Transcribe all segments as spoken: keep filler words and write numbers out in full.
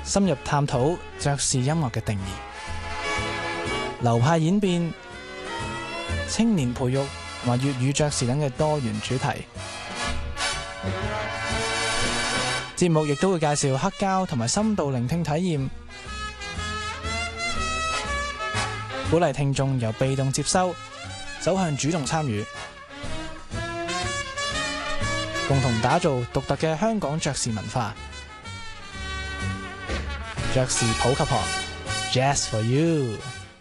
深入探討爵士音樂嘅定義、流派演變、青年培育或粵語爵士等嘅多元主題。節目亦都會介紹黑膠同埋深度聆聽體驗，鼓勵聽眾由被動接收走向主動參與，共同打造獨特嘅香港爵士文化。爵士普及學 Jazz for You。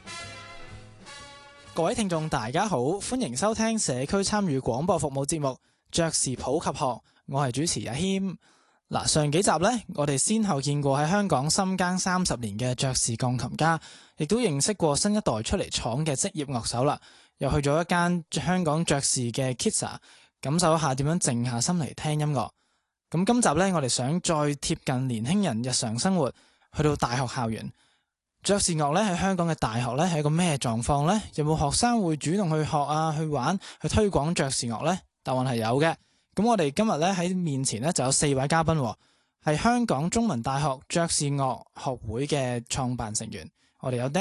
各位聽眾大家好，歡迎收聽社區參與廣播服務節目爵士普及學，我係主持阿謙。嗱，上幾集呢，我哋先後見過喺香港深耕三十年嘅爵士鋼琴家，亦都認識過新一代出嚟闖嘅職業樂手啦。又去咗一間香港爵士嘅 Kitsa， 感受一下點樣靜下心嚟聽音樂。咁今集呢，我哋想再貼近年輕人日常生活，去到大學校園，爵士樂呢喺香港嘅大學呢係一個咩狀況呢？有冇學生會主動去學啊、去玩、去推廣爵士樂呢？答案係有嘅。咁我哋今日咧喺面前咧就有四位嘉賓，係香港中文大學爵士樂學會嘅創辦成員。我哋有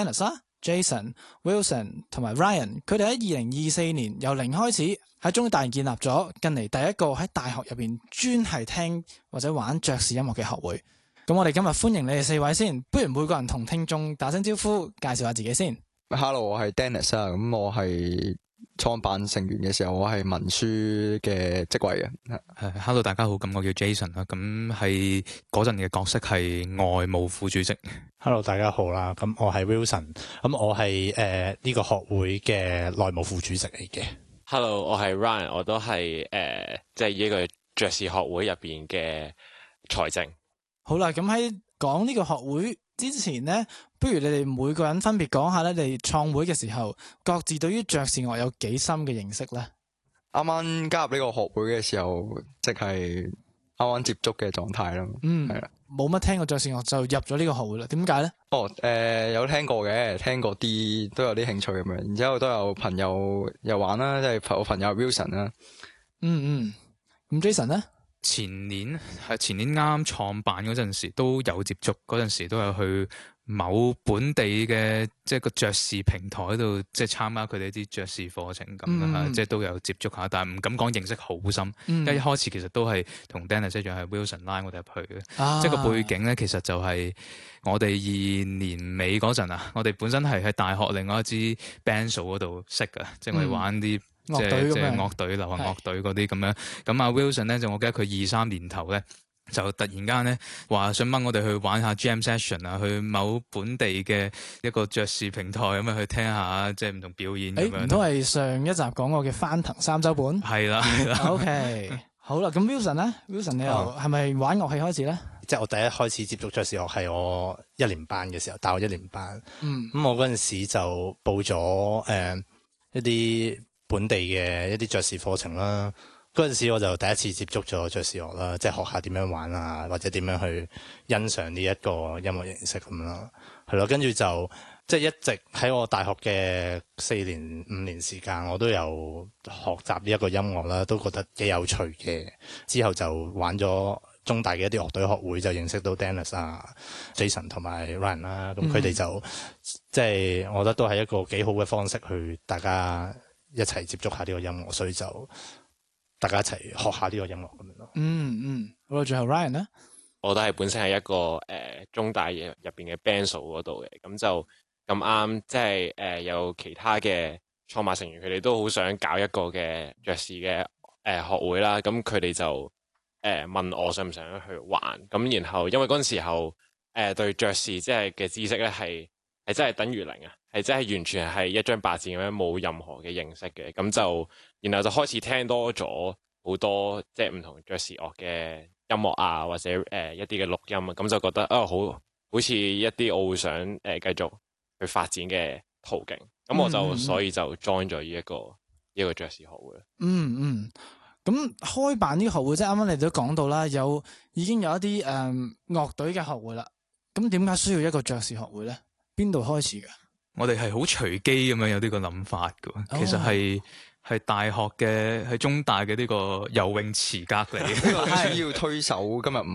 Dennis、Jason、Wilson 同埋 Ryan， 佢哋喺二零二四年由零開始喺中大建立咗近嚟第一個喺大學入邊專係聽或者玩爵士音樂嘅學會。咁我哋今日歡迎你哋四位先，不如每個人同聽眾打聲招呼，介紹下自己先。 Hello， 我係 Dennis 啊，咁我係創辦成員嘅時候，我係文書嘅職位嘅。 誒，Hello， 大家好，咁我叫 Jason 啦，咁係嗰陣嘅角色係外務副主席。 Hello， 大家好啦，咁我係 Wilson，咁我係誒呢個學會嘅內務副主席嚟嘅。 Hello， 我係 Ryan， 我都係誒即係呢個爵士學會入邊嘅財政。 好啦，咁喺講呢個學會之前呢，不如你哋每個人分別講下咧，你哋創會嘅時候，各自對於爵士樂有幾深嘅認識呢？ 啱啱加入呢個學會嘅時候，即係啱啱接觸嘅狀態啦。 嗯， 係啦， 冇乜聽過爵士樂就入咗呢個學會啦。點解呢？ 哦，誒、呃，有聽過嘅，聽過啲都有啲興趣咁樣，然之後都有朋友又玩啦，即係我朋友 Wilson 啦。 嗯嗯，咁 Jason 呢？ 前年係前年啱啱創辦嗰陣時都有接觸，嗰陣時都有去某本地嘅即係個爵士平台度，即係參加佢哋啲爵士課程咁啦、嗯，即係都有接觸下，但係唔敢講認識好深。因為、嗯、一開始其實都係同 Dennis 一樣係 Wilson 拉我哋入去嘅，啊、即係個背景咧，其實就係我哋二年尾嗰陣啊，我哋本身係喺大學另外一支 band show 嗰度識嘅，即係我哋玩啲。嗯即係即係樂隊、流行樂隊嗰啲咁樣，咁阿 Wilson 咧就我記得佢二三年頭咧就突然間咧話想掹我哋去玩下 jam session 啊，去某本地嘅一個爵士平台咁樣去聽下即係唔同表演咁樣。誒，唔通係上一集講過嘅翻騰三周半？係啦係啦。OK， 好啦，咁 Wilson 咧 ，Wilson 你又係咪玩樂器開始咧？ 即係我第一開始接觸爵士樂係我一年班嘅時候，大學一年班。嗯，咁我嗰陣時就報咗誒、呃、一啲本地嘅一啲爵士課程啦，嗰陣時我就第一次接觸咗爵士樂啦，即係學下點樣玩啊，或者點樣去欣賞呢一個音樂形式咁啦，係咯，跟住就即係一直喺我大學嘅四年五年時間，我都有學習呢一個音樂啦，都覺得幾有趣嘅。之後就玩咗中大嘅一啲樂隊學會，就認識到 Dennis 啊、Jason 同埋 Ryan 啦，咁佢哋就、嗯、即係我覺得都係一個幾好嘅方式去大家一齊接觸下呢個音樂，所以就大家一齊學下呢個音樂咁樣咯。 嗯嗯，好啦，最後 Ryan 咧， 我都係本身係一個誒、呃、中大入入邊嘅 band show 嗰度嘅，咁就咁啱，即係誒有其他嘅創辦成員，佢哋都好想搞一個嘅爵士嘅誒、呃、學會啦。咁佢哋就誒、呃、問我想唔想去玩，咁然後因為嗰陣時候誒、呃、對爵士即係嘅知識咧係係真係等於零啊。係真係完全係一張白紙咁樣，冇任何嘅認識嘅，咁就然後就開始聽多咗好多即係唔同爵士樂嘅音樂啊，或者誒、呃、一啲嘅錄音啊，咁就覺得啊、哦、好好似一啲我會想誒、呃、繼續去發展嘅途徑，咁我就、嗯、所以就 join 咗呢一個呢一、這個爵士學會。 嗯嗯，咁開辦呢個學會，即係啱啱你都講到啦，有已經有一啲誒樂隊嘅學會啦，咁點解需要一個爵士學會咧？邊度開始嘅？ 我哋係好隨機咁樣有呢個諗法㗎，其實係係大學嘅喺中大嘅呢個游泳池隔離， 呢個主要推手今日唔